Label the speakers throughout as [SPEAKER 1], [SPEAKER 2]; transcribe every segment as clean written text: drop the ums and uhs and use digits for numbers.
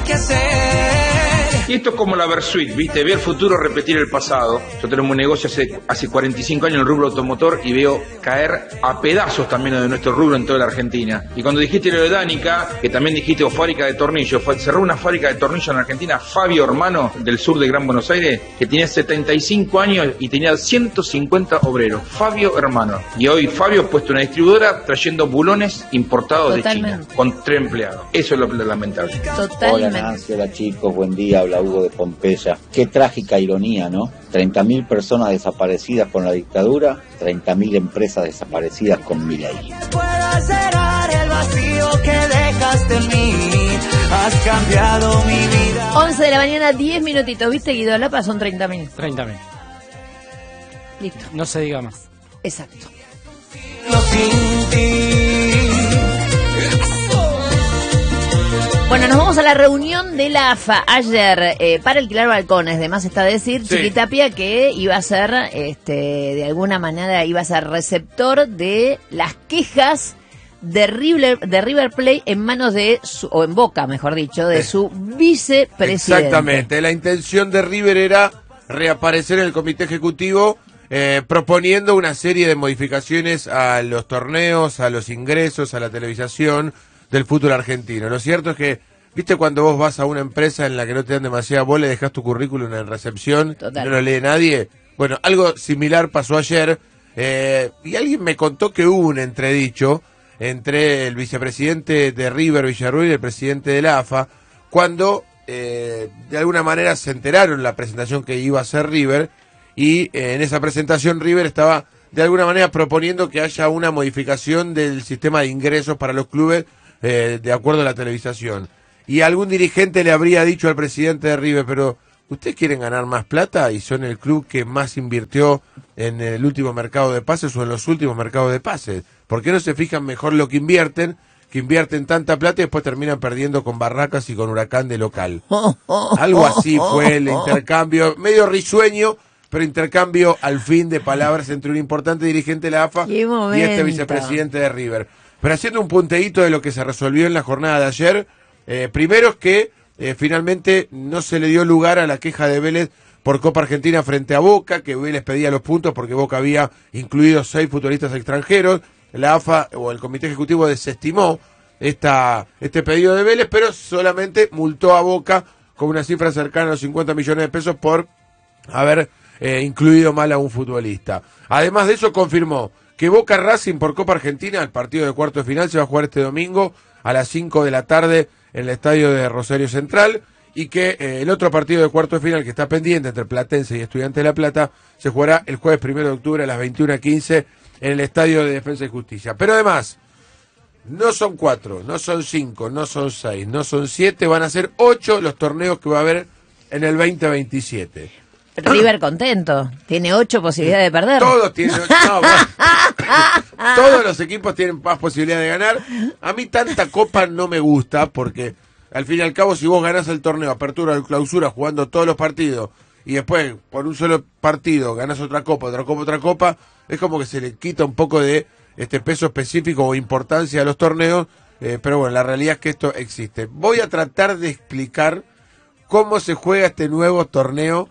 [SPEAKER 1] que hacer.
[SPEAKER 2] Y esto es como la Versuit, ¿viste? Ve el futuro repetir el pasado. Yo tenemos un negocio hace 45 años en el rubro automotor y veo caer a pedazos también de nuestro rubro en toda la Argentina. Y cuando dijiste lo de Danica, que también dijiste fábrica de tornillos, cerró una fábrica de tornillos en Argentina, Fabio Hermano, del sur de Gran Buenos Aires, que tenía 75 años y tenía 150 obreros. Fabio Hermano. Y hoy Fabio ha puesto una distribuidora trayendo bulones importados
[SPEAKER 3] Totalmente.
[SPEAKER 2] de China, con 3 empleados. Eso es lo lamentable.
[SPEAKER 3] Totalmente.
[SPEAKER 4] Hola Nancy, hola chicos, buen día, habla Hugo de Pompeya. Qué trágica ironía, ¿no? 30.000 personas desaparecidas con la dictadura, 30.000 empresas desaparecidas con Milei.
[SPEAKER 1] Pueda cerrar el vacío que dejaste en mí. Has cambiado mi vida.
[SPEAKER 3] 11 de la mañana, 10 minutitos. ¿Viste, Guido Lapa? Son 30.000.
[SPEAKER 5] 30.000.
[SPEAKER 3] Listo.
[SPEAKER 5] No se diga más.
[SPEAKER 3] Exacto.
[SPEAKER 1] No sin ti.
[SPEAKER 3] Bueno, nos vamos a la reunión de la AFA ayer para alquilar balcones. Además está decir,
[SPEAKER 6] Sí.
[SPEAKER 3] Chiquitapia, que iba a ser, de alguna manera, iba a ser receptor de las quejas de River Plate en manos o en boca, mejor dicho, de su vicepresidente.
[SPEAKER 6] Exactamente, la intención de River era reaparecer en el comité ejecutivo proponiendo una serie de modificaciones a los torneos, a los ingresos, a la televisación del fútbol argentino. Lo cierto es que, viste, cuando vos vas a una empresa en la que no te dan demasiada bola y dejas tu currículum en recepción,
[SPEAKER 3] Total.
[SPEAKER 6] no lo lee nadie. Bueno, algo similar pasó ayer y alguien me contó que hubo un entredicho entre el vicepresidente de River, Villarruel, y el presidente de la AFA, cuando de alguna manera se enteraron la presentación que iba a hacer River, y en esa presentación River estaba de alguna manera proponiendo que haya una modificación del sistema de ingresos para los clubes de acuerdo a la televisación. Y algún dirigente le habría dicho al presidente de River, pero ¿ustedes quieren ganar más plata y son el club que más invirtió en el último mercado de pases o en los últimos mercados de pases? ¿Por qué no se fijan mejor lo que invierten tanta plata y después terminan perdiendo con Barracas y con Huracán de local? Algo así fue el intercambio, medio risueño, pero intercambio al fin de palabras entre un importante dirigente de la AFA
[SPEAKER 3] ¡Qué
[SPEAKER 6] y
[SPEAKER 3] momento!
[SPEAKER 6] este vicepresidente de River. Pero haciendo un punteíto de lo que se resolvió en la jornada de ayer, primero es que finalmente no se le dio lugar a la queja de Vélez por Copa Argentina frente a Boca, que Vélez pedía los puntos porque Boca había incluido 6 futbolistas extranjeros. La AFA o el Comité Ejecutivo desestimó este pedido de Vélez, pero solamente multó a Boca con una cifra cercana a los 50 millones de pesos por haber incluido mal a un futbolista. Además de eso, confirmó que Boca Racing por Copa Argentina, el partido de cuarto de final, se va a jugar este domingo a las 5 de la tarde en el estadio de Rosario Central, y que el otro partido de cuarto de final que está pendiente entre Platense y Estudiantes de La Plata se jugará el jueves 1 de octubre a las 21:15 en el estadio de Defensa y Justicia. Pero además, no son 4, no son 5, no son 6, no son 7, van a ser 8 los torneos que va a haber en el 2027.
[SPEAKER 3] River contento, tiene 8 posibilidades de perder.
[SPEAKER 6] Todos tienen, no, bueno, todos los equipos tienen más posibilidad de ganar. A mí tanta copa no me gusta porque al fin y al cabo, si vos ganás el torneo, apertura o clausura, jugando todos los partidos y después por un solo partido ganás otra copa, es como que se le quita un poco de peso específico o importancia a los torneos, pero bueno, la realidad es que esto existe. Voy a tratar de explicar cómo se juega este nuevo torneo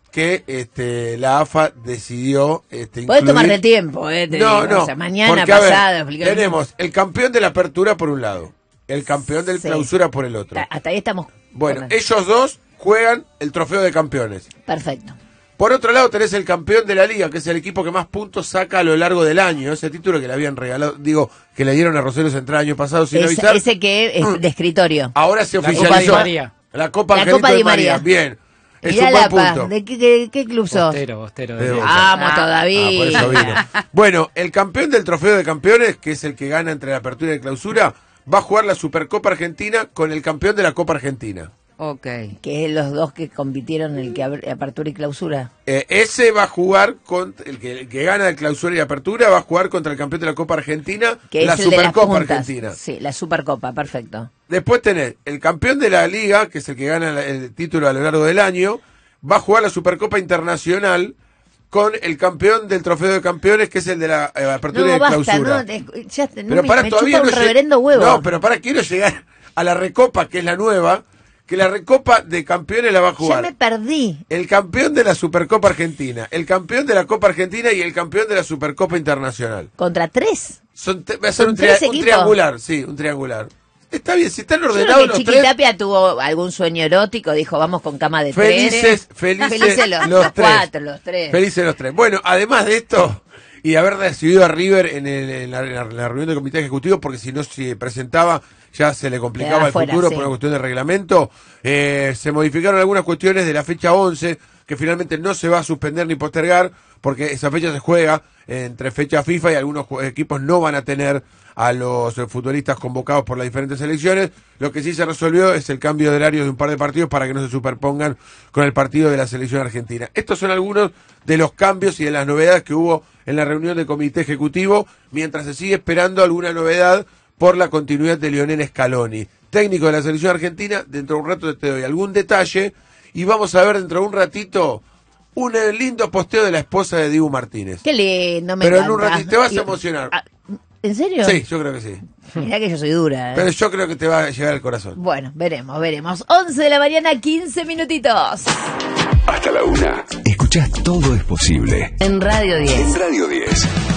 [SPEAKER 6] que la AFA decidió incluir.
[SPEAKER 3] Podés tomarte tiempo,
[SPEAKER 6] No,
[SPEAKER 3] o sea, mañana,
[SPEAKER 6] porque, a ver,
[SPEAKER 3] pasado. Explicar.
[SPEAKER 6] tenemos el campeón de la apertura por un lado, el campeón del
[SPEAKER 3] Sí.
[SPEAKER 6] clausura por el otro.
[SPEAKER 3] Hasta ahí estamos.
[SPEAKER 6] Bueno,
[SPEAKER 3] Bueno,
[SPEAKER 6] ellos dos juegan el trofeo de campeones.
[SPEAKER 3] perfecto.
[SPEAKER 6] Por otro lado tenés el campeón de la liga, que es el equipo que más puntos saca a lo largo del año. Ese título que le habían regalado, que le dieron a Rosario Central el año pasado sin avisar.
[SPEAKER 3] Ese que es de escritorio.
[SPEAKER 6] Ahora se
[SPEAKER 5] La Copa
[SPEAKER 6] oficializó.
[SPEAKER 5] Di María.
[SPEAKER 6] La Copa
[SPEAKER 3] La
[SPEAKER 6] Angelito
[SPEAKER 3] Copa Di
[SPEAKER 6] Di María.
[SPEAKER 3] María.
[SPEAKER 6] Bien. Es
[SPEAKER 3] Mirá
[SPEAKER 6] un buen
[SPEAKER 3] Lapa,
[SPEAKER 6] punto.
[SPEAKER 3] ¿de qué club sos?
[SPEAKER 5] Bostero.
[SPEAKER 6] De Boca.
[SPEAKER 3] Vamos todavía.
[SPEAKER 6] Por eso vino. Bueno, el campeón del trofeo de campeones, que es el que gana entre la apertura y la clausura, va a jugar la Supercopa Argentina con el campeón de la Copa Argentina.
[SPEAKER 7] Ok.
[SPEAKER 3] Que es los dos que compitieron en el que apertura y clausura.
[SPEAKER 6] Ese va a jugar con el que gana el clausura y apertura, va a jugar contra el campeón de la Copa Argentina,
[SPEAKER 3] Que
[SPEAKER 6] la
[SPEAKER 3] es el de las
[SPEAKER 6] Supercopa
[SPEAKER 3] puntas.
[SPEAKER 6] Argentina.
[SPEAKER 3] Sí, la Supercopa, perfecto.
[SPEAKER 6] Después tenés el campeón de la liga, que es el que gana el título a lo largo del año, va a jugar la Supercopa Internacional con el campeón del trofeo de campeones, que es el de la apertura y
[SPEAKER 3] No,
[SPEAKER 6] la
[SPEAKER 3] basta,
[SPEAKER 6] clausura.
[SPEAKER 3] no,
[SPEAKER 6] Pero
[SPEAKER 3] me
[SPEAKER 6] todavía
[SPEAKER 3] chupa un
[SPEAKER 6] no
[SPEAKER 3] reverendo huevo.
[SPEAKER 6] No, pero quiero llegar a la Recopa, que es la nueva, que la Recopa de Campeones la va a
[SPEAKER 3] Ya
[SPEAKER 6] jugar
[SPEAKER 3] me perdí.
[SPEAKER 6] el campeón de la Supercopa Argentina, el campeón de la Copa Argentina y el campeón de la Supercopa Internacional.
[SPEAKER 3] ¿Contra 3?
[SPEAKER 6] Va a ser
[SPEAKER 3] ¿Son
[SPEAKER 6] un,
[SPEAKER 3] tres
[SPEAKER 6] un
[SPEAKER 3] equipos?
[SPEAKER 6] triangular, sí, un triangular. Está bien, si están
[SPEAKER 3] Yo creo
[SPEAKER 6] ordenados
[SPEAKER 3] que
[SPEAKER 6] los tres,
[SPEAKER 3] Chiquitapia tuvo algún sueño erótico, dijo, vamos con cama de
[SPEAKER 6] felices
[SPEAKER 3] los
[SPEAKER 6] tres.
[SPEAKER 3] cuatro, los tres.
[SPEAKER 6] Felices los tres. Bueno, además de esto, y de haber recibido a River en la reunión del comité ejecutivo, porque si no se presentaba, ya se le complicaba
[SPEAKER 3] Quedaba
[SPEAKER 6] el
[SPEAKER 3] fuera,
[SPEAKER 6] futuro
[SPEAKER 3] sí.
[SPEAKER 6] por una cuestión de reglamento, se modificaron algunas cuestiones de la fecha 11, que finalmente no se va a suspender ni postergar, porque esa fecha se juega entre fecha FIFA y algunos equipos no van a tener a los futbolistas convocados por las diferentes selecciones. Lo que sí se resolvió es el cambio de horario de un par de partidos para que no se superpongan con el partido de la selección argentina. Estos son algunos de los cambios y de las novedades que hubo en la reunión del comité ejecutivo, mientras se sigue esperando alguna novedad por la continuidad de Lionel Scaloni, técnico de la selección argentina. Dentro de un rato te doy algún detalle y vamos a ver dentro de un ratito un lindo posteo de la esposa de Dibu Martínez.
[SPEAKER 3] Qué lindo, me
[SPEAKER 6] Pero
[SPEAKER 3] encanta.
[SPEAKER 6] en un ratito te vas a emocionar.
[SPEAKER 3] ¿En serio?
[SPEAKER 6] Sí, yo creo que sí.
[SPEAKER 3] Mirá que yo soy dura.
[SPEAKER 6] Pero yo creo que te va a llegar al corazón.
[SPEAKER 3] Bueno, veremos. 11 de la mañana, 15 minutitos.
[SPEAKER 5] Hasta la 1. Escuchás Todo es Posible
[SPEAKER 3] En Radio 10.
[SPEAKER 5] en Radio 10.